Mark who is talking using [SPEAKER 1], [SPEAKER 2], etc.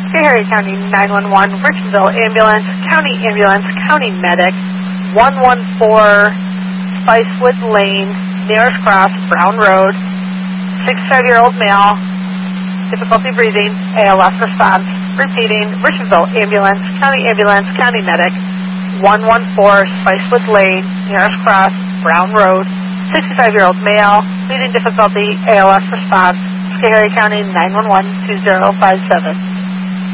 [SPEAKER 1] Schoharie County 911, Richville Ambulance, County Medic, 114 Spicewood Lane, Nearest Cross, Brown Road, 65-year-old male, difficulty breathing, ALS response. Repeating, Richville Ambulance, County Medic, 114 Spicewood Lane, Nearest Cross, Brown Road, 65-year-old male, breathing difficulty, ALS response. Schoharie County 911, 2057.